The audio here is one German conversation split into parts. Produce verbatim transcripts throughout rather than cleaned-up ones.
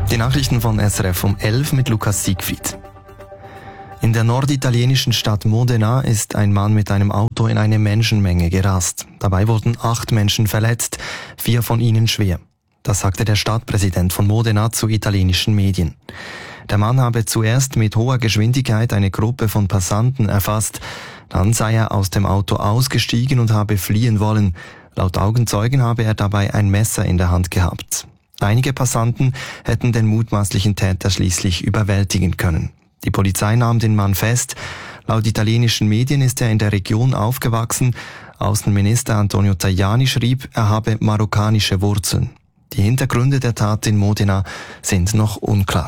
Die Nachrichten von S R F um elf mit Lukas Siegfried. In der norditalienischen Stadt Modena ist ein Mann mit einem Auto in eine Menschenmenge gerast. Dabei wurden acht Menschen verletzt, vier von ihnen schwer. Das sagte der Stadtpräsident von Modena zu italienischen Medien. Der Mann habe zuerst mit hoher Geschwindigkeit eine Gruppe von Passanten erfasst. Dann sei er aus dem Auto ausgestiegen und habe fliehen wollen. Laut Augenzeugen habe er dabei ein Messer in der Hand gehabt. Einige Passanten hätten den mutmaßlichen Täter schließlich überwältigen können. Die Polizei nahm den Mann fest. Laut italienischen Medien ist er in der Region aufgewachsen. Außenminister Antonio Tajani schrieb, er habe marokkanische Wurzeln. Die Hintergründe der Tat in Modena sind noch unklar.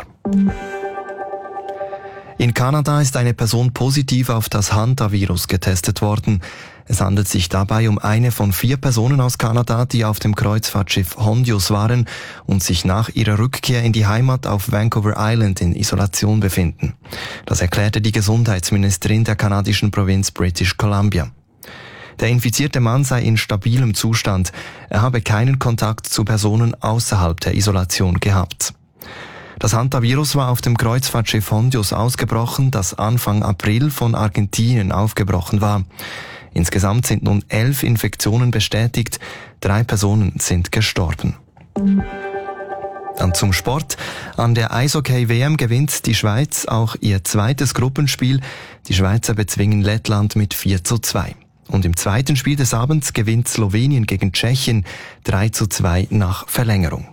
In Kanada ist eine Person positiv auf das Hantavirus getestet worden. Es handelt sich dabei um eine von vier Personen aus Kanada, die auf dem Kreuzfahrtschiff Hondius waren und sich nach ihrer Rückkehr in die Heimat auf Vancouver Island in Isolation befinden. Das erklärte die Gesundheitsministerin der kanadischen Provinz British Columbia. Der infizierte Mann sei in stabilem Zustand. Er habe keinen Kontakt zu Personen außerhalb der Isolation gehabt. Das Hantavirus war auf dem Kreuzfahrtschiff Hondius ausgebrochen, das Anfang April von Argentinien aufgebrochen war. Insgesamt sind nun elf Infektionen bestätigt, drei Personen sind gestorben. Dann zum Sport. An der Eishockey-W M gewinnt die Schweiz auch ihr zweites Gruppenspiel. Die Schweizer bezwingen Lettland mit vier zu zwei. Und im zweiten Spiel des Abends gewinnt Slowenien gegen Tschechien drei zu zwei nach Verlängerung.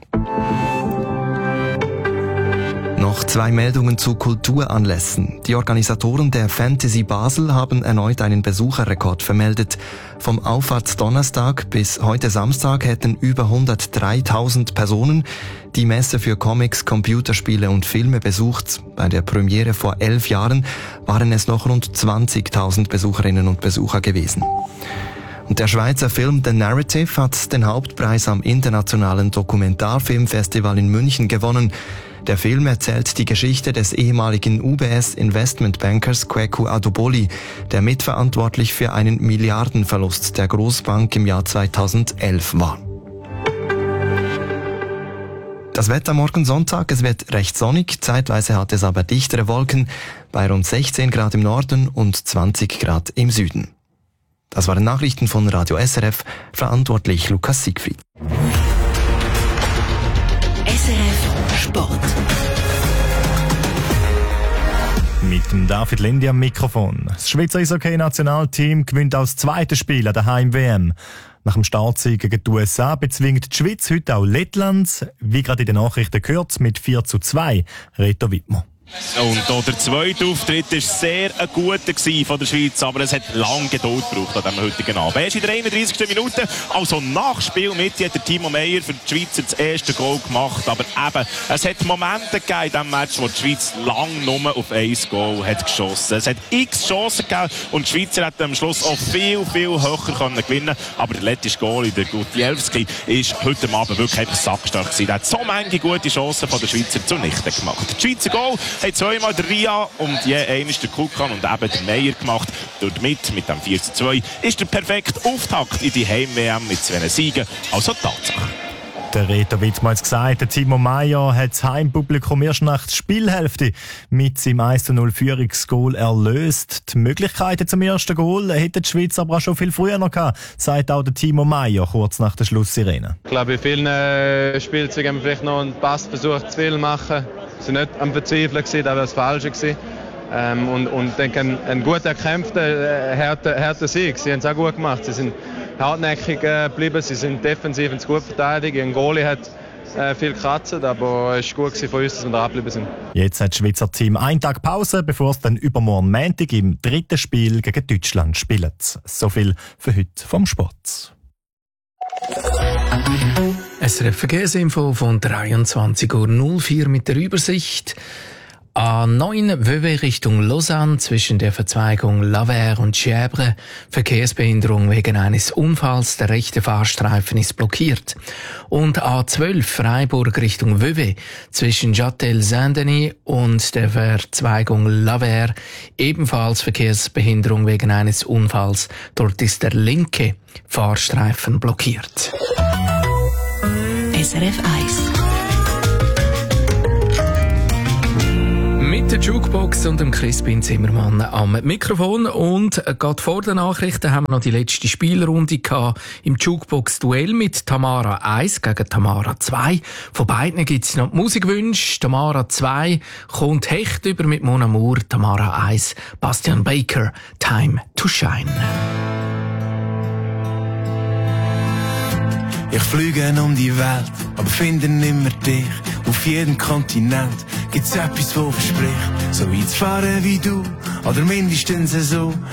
Noch zwei Meldungen zu Kulturanlässen. Die Organisatoren der Fantasy Basel haben erneut einen Besucherrekord vermeldet. Vom Auffahrtsdonnerstag bis heute Samstag hätten über hundertdreitausend Personen die Messe für Comics, Computerspiele und Filme besucht. Bei der Premiere vor elf Jahren waren es noch rund zwanzigtausend Besucherinnen und Besucher gewesen. Und der Schweizer Film The Narrative hat den Hauptpreis am Internationalen Dokumentarfilmfestival in München gewonnen. Der Film erzählt die Geschichte des ehemaligen U B S-Investmentbankers Kweku Adoboli, der mitverantwortlich für einen Milliardenverlust der Großbank im Jahr zweitausendelf war. Das Wetter morgen Sonntag, es wird recht sonnig, zeitweise hat es aber dichtere Wolken, bei rund sechzehn Grad im Norden und zwanzig Grad im Süden. Das waren Nachrichten von Radio S R F, verantwortlich Lukas Siegfried. S R F Sport. Mit dem David Lindy am Mikrofon. Das Schweizer Eishockey-Nationalteam gewinnt auch das zweite Spiel an der Heim-W M. Nach dem Startsieg gegen die U S A bezwingt die Schweiz heute auch Lettland, wie gerade in den Nachrichten gehört, mit vier zu zwei. Reto Wittmer. Und auch der zweite Auftritt war sehr ein guter von der Schweiz, aber es hat lange Geduld gebraucht an diesem heutigen Abend. Erst in der einunddreißigsten Minute, also nach Spielmitte, hat der Timo Meyer für die Schweizer das erste Goal gemacht. Aber eben, es hat Momente gegeben in diesem Match, wo die Schweiz lang nur auf ein Goal hat geschossen. Es hat x Chancen gegeben und die Schweizer hätten am Schluss auch viel, viel höher können gewinnen. Aber der letzte Goal, der Gutliewski, ist heute Abend wirklich einfach sackstark gewesen. Er hat so manche gute Chancen von den Schweizer zunichte gemacht. Die Schweizer Goal hat zweimal der Ria und je eines der Kukan und eben der Meyer gemacht. Dort mit, mit dem vier zu zwei, ist der perfekte Auftakt in die Heim-W M mit zwei Siegen. Also Tatsache. Der Reto Wittmann hat gesagt, der Timo Meyer hat das Heimpublikum erst nach der Spielhälfte mit seinem eins zu null Führungsgoal erlöst. Die Möglichkeiten zum ersten Goal hätte die Schweiz aber auch schon viel früher noch gehabt, sagt auch der Timo Meyer kurz nach der Schlusssirene. Ich glaube, in vielen äh, Spielzügen haben wir vielleicht noch einen Passversuch zu viel machen. Sie waren nicht am Verzweifeln, das wäre das Falsche gewesen. Ähm, und, und ich denke, ein, ein gut erkämpfter, äh, harter, harter Sieg. Sie haben es auch gut gemacht. Sie sind hartnäckig äh, geblieben, sie sind defensiv ins gut verteidigt. Ein Goalie hat äh, viel gekratzt, aber es war gut von uns, dass wir da geblieben sind. Jetzt hat das Schweizer Team einen Tag Pause, bevor es dann übermorgen Montag im dritten Spiel gegen Deutschland spielt. So viel für heute vom Sport. S R F Verkehrsinfo von dreiundzwanzig Uhr null vier mit der Übersicht. A neun Vevey Richtung Lausanne zwischen der Verzweigung Lavère und Chièvre. Verkehrsbehinderung wegen eines Unfalls. Der rechte Fahrstreifen ist blockiert. Und A zwölf Freiburg Richtung Vevey zwischen Châtel-Saint-Denis und der Verzweigung Lavère. Ebenfalls Verkehrsbehinderung wegen eines Unfalls. Dort ist der linke Fahrstreifen blockiert. S R F eins. der Jukebox und dem Crispin Zimmermann am Mikrofon. Und gerade vor den Nachrichten haben wir noch die letzte Spielrunde gehabt im Jukebox-Duell mit Tamara eins gegen Tamara zwei. Von beiden gibt es noch Musikwünsche. Tamara zwei kommt Hecht über mit Mon Amour. Tamara eins, Bastian Baker, Time to Shine. Ich fliege um die Welt, aber finde nimmer dich. Auf jedem Kontinent gibt's etwas, wo verspricht, so weit zu fahren wie du, oder mindestens so,